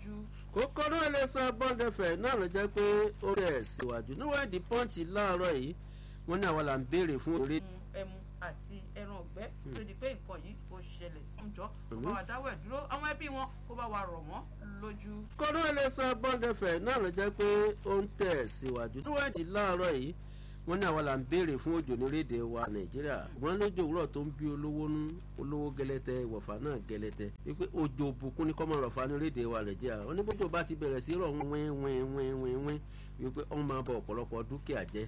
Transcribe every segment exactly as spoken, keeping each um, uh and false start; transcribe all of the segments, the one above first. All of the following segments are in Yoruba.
lójú. kókóró ẹlẹ́sàn bọ́ndẹ̀fẹ̀ náà ló jẹ́ pé ó rẹ̀ síwájú níwọ̀n ìdí pọ́ǹchì láàárọ̀ yìí wọ́n ní àwọn là ń béèrè fún orí. ẹmu àti ẹran ọ̀gbẹ́ tó di pé nǹkan yìí ó ṣẹlẹ̀ síjọ́ kó bá wa dáwọ́ ẹ̀ dúró àwọn ẹbí wọn kó bá wa rọ̀ wọ́n lójú. kókóró ẹlẹ́sàn bọ́ndẹ̀fẹ̀ náà ló jẹ́ pé ó ń tẹ̀ síwájú níwọ̀n ìdí láàárọ̀ yìí wọ́n ní àwọn là ń béèrè fún òjò lórílẹ̀‐èdè wa nàìjíríà wọ́n lójó òwúrọ̀ tó ń bí olówó nú olówó gẹlẹtẹ ìwọ̀fà náà gẹlẹtẹ wípé òjò òbùkún ní kọ́mọ̀ rọ̀fà lórílẹ̀‐èdè wa nàìjíríà wọ́n ní bójú bá ti bẹ̀rẹ̀ sí rọ̀ wíwíwíwíwíwí wípé wọ́n máa bọ̀ ọ̀pọ̀lọpọ̀ dúkìá jẹ́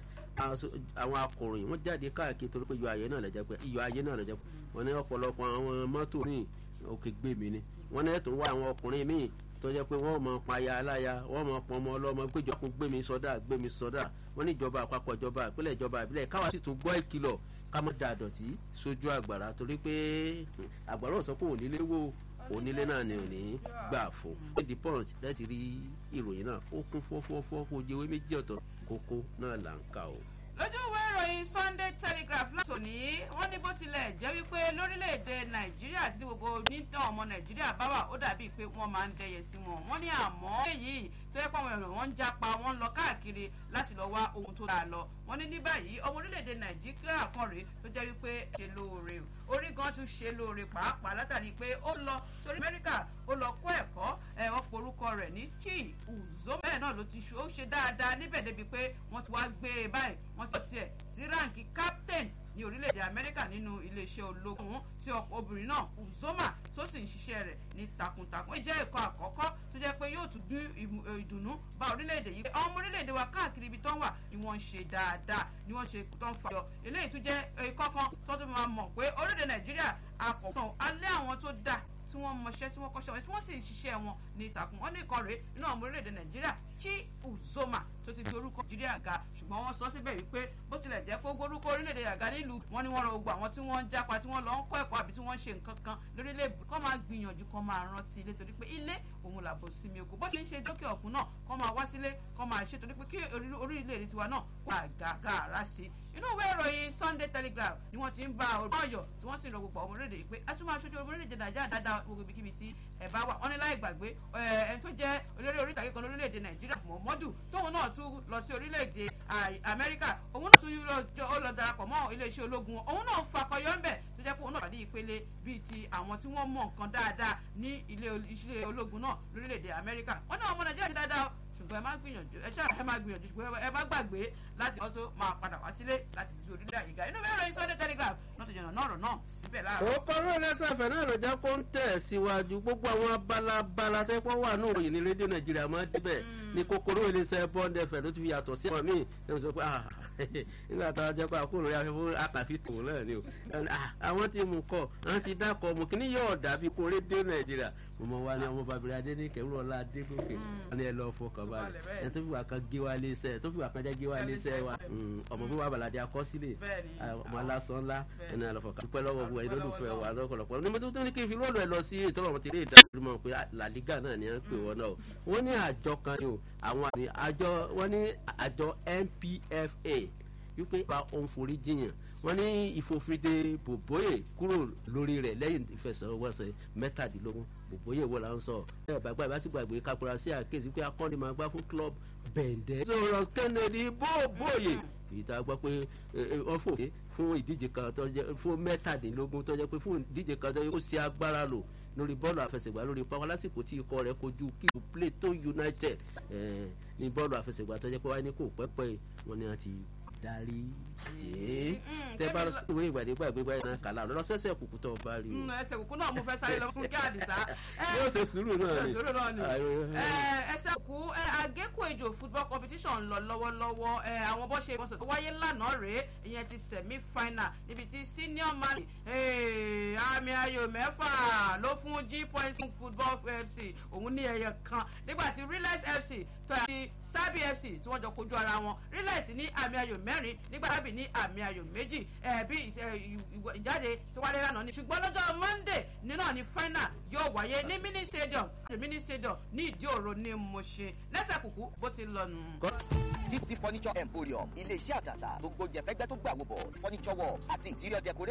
àwọn akọ̀ròyìn wọ́n jáde káàkiri torí pé iyọ̀ ayé náà lẹ́jẹ̀ pé iyọ̀ ayé náà lẹ́jẹ̀ pé wọ́n ní ọ̀pọ̀lọpọ̀ àwọn mọ́tò ní òkè gbé mi ni wọ́n ní ẹ̀tọ́ wá àwọn ọkùnrin míì tó jẹ́ pé wọ́n mọ̀ paya aláya wọ́n mọ̀ pọ̀ ọmọ ọlọ́mọ péjọ kó gbé mi sọ́dà gbé mi sọ́dà wọ́n ní ìjọba àpapọ̀ ìjọba ìpínlẹ̀ ìjọba ìbílẹ̀ káwa sì tún gbọ́ ìkìlọ̀ ká má da àdọ̀tí sójú àgbàrá torí pé àgbàrá ò sọ pé onílé wo onílé náà ni ò ní gbà fún. the punch láti rí ìròyìn náà ó kún fọ́fọ́fọ́ kó jẹ́ ewé méjì ọ̀tọ̀ kókó náà là ń kà ó. lójú ìwé ìròyìn Sunday Telegraph látòní wọ́n ní bó tilẹ̀ jẹ́ wípé lórílẹ̀‐èdè nàìjíríà àti ní gbogbo nítàn ọmọ nàìjíríà bá wà ó dàbíi pé wọ́n máa ń dẹyẹ sí wọn wọ́n ní àmọ́ èyí tó yẹ pé àwọn èrò wọn ń jápa wọn ń lọ káàkiri láti lọ wá ohun tó dáa lọ wọ́n ní ní báyìí ọmọ orílẹ̀‐èdè nàìjíríà kan rèé tó jẹ́ wípé ṣe lóore orí gan tún ṣe lóore pàápàá látàrí pé ó lọ sórí amẹ́ríkà ó lọ kọ́ ẹ̀kọ́ ẹ̀ wọ́n porúkọ rẹ̀ ní Chi Uzoma bẹ́ẹ̀ náà ló ti ṣe dáadáa níbẹ̀ débi pé wọ́n ti wá gbé e báyìí wọ́n ti tiẹ̀ sí ráǹkì captain ní orílẹ̀-èdè amẹ́ríkà nínú iléeṣẹ́ ológun tí obìnrin náà Uzoma tó sì ń ṣiṣẹ́ rẹ̀ ní takuntakun ó jẹ́ ẹ̀kọ́ àkọ́kọ́ tó jẹ́ pé yóò tún dín ìdùnnú bá orílẹ̀-èdè yìí àwọn ọmọ orílẹ̀-èdè wa káàkiri ibi tó ń wà ni wọ́n ń ṣe dáadáa ni wọ́n ṣe tó ń fàyọ eléyìí tún jẹ́ ẹ̀kọ́ kan tó tún máa mọ̀ pé orílẹ̀-èdè nàìjíríà àkọ́sàn alẹ́ àwọn tó dáa tí wọ́n mọṣẹ́ tí wọ́n kọ́ṣẹ́ wọn tí wọ́n sì ń ṣiṣẹ́ wọn ní ìtàkùn wọn ní ìkan rèé inú àwọn orílẹ̀-èdè nàìjíríà Chi Uzoma tó ti fi orúkọ nàìjíríà ga ṣùgbọ́n wọ́n sọ síbẹ̀ wípé bó tilẹ̀ jẹ́ pé orúkọ orílẹ̀-èdè àga nílùú wọn ni wọ́n rọ gbogbo àwọn tí wọ́n ń jápa tí wọ́n lọ ń kọ́ ẹ̀kọ́ àbí tí wọ́n ń ṣe nǹkan kan lórílẹ̀-èdè kọ́ máa gbìyànjú kọ́ máa rántí ilé torí pé ilé òun làbò sinmi oko bó ṣe ń ṣe dókè ọ̀kun náà kọ́ máa wá sílé kọ́ máa ṣe torí pé kí orílẹ̀-èdè tiwa náà kó àgàgàrà sí inú ìwé ìròyìn Sunday Telegraph ni wọ́n ti ń bá ọ̀rọ̀ ọ̀yọ́ tí wọ́n sì rọ gbogbo ọmọ orílẹ̀-èdè yìí pé a tún máa ṣojú ọmọ orílẹ̀-èdè nàìjíríà dáadáa gbogbo ibikíbi tí ẹ̀ bá wà wọ́n ní láì gbàgbé ẹni tó jẹ́ olórí orí ìtàgé kan lórílẹ̀-èdè nàìjíríà Muhammadu tóun náà tún lọ sí orílẹ̀-èdè Amẹ́ríkà òun náà tún ó lọ darapọ̀ mọ́ iléeṣẹ́ ológun òun náà fakọyọ ń bẹ̀ tó jẹ́ pé òun náà wà ní ìpele bíi ti àwọn tí wọ́n mọ̀ nǹkan dáadáa ní ilé iṣẹ́ ológun náà lórílẹ̀-èdè Amẹ́ríkà wọ́n náà ọmọ nàìjíríà ti dáadáa ṣùgbọ́n ẹ má gbìyànjú ẹ ṣáà ẹ má gbìyànjú ṣùgbọ́n ẹ má gbàgbé láti ọ̀ṣọ́ máa padà wá sílé láti di orílẹ̀ àyíká inú bẹ́ẹ̀ ròyìn Sunday Telegraph náà ti yànnà náà rọ̀ náà síbẹ̀ láàárọ̀. ó kọ́ ló lẹ́sàfẹ́ náà lọ́jà kó ń tẹ̀ síwájú gbogbo àwọn abalabala tẹ́pọ̀ wà ní òròyìn ní rédíò nàìjíríà máa débẹ̀ ní kòkòrò iléeṣẹ́ Bond F M ló ti fi yàtọ̀ sí ọ̀rọ̀ míì ẹ̀ sọ pé nígbà tá a jẹ́ pé àkóòrò yà fún àkàfi tòun náà ni o àwọn tí mo kọ àwọn ti dákọ̀ mo kì ní yóò dàbí kó rédíò nàìjíríà mo mọ wa ní ọmọ babiri adé ní kẹrù ọlá adégòkè wọn ni ẹ lọ fọkàn balẹ̀ ẹ tó fi wà kan gé wa léṣẹ tó fi wà kan jẹ́ gé wa léṣẹ wa ọmọ bí wà bàlàdé akọsílẹ̀ ọmọ alásán ńlá ẹni àlọfọkàn dúpẹ́ lọ́wọ́ bu ẹni lólùfẹ́ wa lọ́pọ̀lọpọ̀ ní mo tó ní kí n fi lọ́ọ̀lù ẹ lọ sí ètò ọ̀rọ̀ ti rí ìdánimọ̀ pé La Liga náà ni à ń pè wọ́n náà wọ́n ní àjọ kan ni o àwọn àjọ wọ́n ní àjọ N P F A wípé bá òun forí jiyàn wọ́n ní ìfòfinde Bòbóyè kúrò lórí rẹ̀ lẹ́yìn ìfẹsẹ̀wọnsẹ̀ mẹ́tàdínlógún Bòbóyè wọ́n là ń sọ ẹ̀ bàgbà ìbá sì gbàgbé kakura sí àkéésí pé akọ́ni máa gbá fún club bẹ̀ǹdẹ̀. sọ̀rọ̀ Kennedy Bòbóyè ìta gbọ́ pé wọ́n fò fún ìdíje kan tó jẹ́ fún mẹ́tàdínlógún tó jẹ́ pé fún ìdíje kan tó jẹ́ kó ṣe agbára lò lórí bọ́ọ̀lù àfẹsẹ̀gbá lórí pápá lásìkò tí ikọ̀ rẹ̀ kojú kíkù Plateau United ní bọ́ọ̀lù àfẹsẹ̀gbá tó jẹ́ pé wáyé ní kò pẹ́pẹ́ wọn ni a ti darí jẹ́ tẹ́ bá wọ́n ìgbàdé gbàgbé gbàgbé náà kàlà lọ sẹ́sẹ̀ kùkù tó bá rí o. ẹsẹ̀ kùkù náà mo fẹ́ sáré lọ fún kí àdìsá. yóò ṣe sùúrù náà ni. sùúrù náà ni. ẹsẹ̀ kùkù àgékù ejò football competition lọ lọ́wọ́lọ́wọ́ àwọn bó ṣe ìbọ̀sẹ̀ tó wáyé lánàá rèé ìyẹn ti semi final níbi tí senior man àmì ayò mẹ́fà ló fún G point football F C òun ní ẹyẹ kan nígbà tí Relax F C tó yà Sabi F C tí wọ́n jọ kojú ara wọn Relax ní àmì ayò mẹ́rin nígbà Sabi ní àmì ayò méjì bí ìjáde tó wáyé lánàá ni ṣùgbọ́n lọ́jọ́ Monday nínú ní final yóò wáyé ní mini stadium mini stadium ní ìdí òro ní Mọ̀ṣẹ́ lẹ́sẹ̀ kùkú bó ti lọ nù. G C Furniture Emporium ilé iṣẹ́ àtàtà gbogbo jẹ̀fẹ́gbẹ́ tó gbà wò bọ̀ furniture works àti interior decoration.